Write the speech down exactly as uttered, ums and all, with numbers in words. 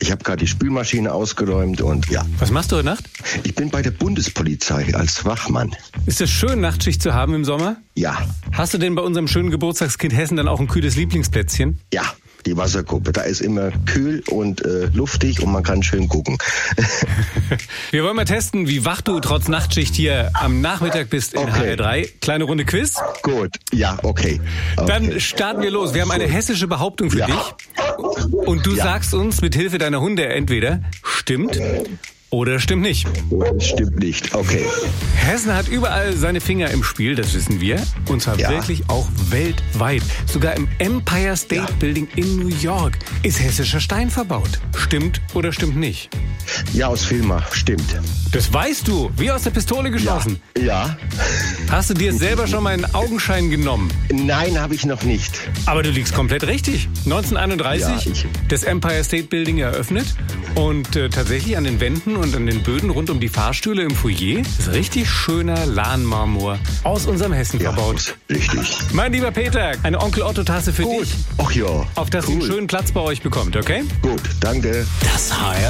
Ich habe gerade die Spülmaschine ausgeräumt und ja. Was machst du heute Nacht? Ich bin bei der Bundespolizei als Wachmann. Ist es schön, Nachtschicht zu haben im Sommer? Ja. Hast du denn bei unserem schönen Geburtstagskind Hessen dann auch ein kühles Lieblingsplätzchen? Ja, die Wasserkuppe. Da ist immer kühl und äh, luftig und man kann schön gucken. Wir wollen mal testen, wie wach du trotz Nachtschicht hier am Nachmittag bist in Okay. H R drei. Kleine Runde Quiz. Gut, ja, okay. okay. Dann starten wir los. Wir haben eine hessische Behauptung für Ja. dich. Und du Ja. sagst uns mit Hilfe deiner Hunde entweder stimmt oder stimmt nicht. Das stimmt nicht. Okay. Hessen hat überall seine Finger im Spiel, das wissen wir. Und zwar Ja. wirklich auch weltweit. Sogar im Empire State Ja. Building in New York ist hessischer Stein verbaut. Stimmt oder stimmt nicht? Ja, aus Filma. Stimmt. Das weißt du, wie aus der Pistole geschossen. Ja. Hast du dir selber schon mal einen Augenschein genommen? Nein, habe ich noch nicht. Aber du liegst komplett richtig. neunzehnhunderteinunddreißig Ja, ich- das Empire State Building eröffnet und äh, tatsächlich an den Wänden und an den Böden rund um die Fahrstühle im Foyer ist richtig schöner Lahnmarmor aus unserem Hessen Ja, verbaut. richtig. Mein lieber Peter, eine Onkel Otto Tasse für Gut. dich, Ach ja. auf dass ihr cool. einen schönen Platz bei euch bekommt, okay? Gut, danke. Das H R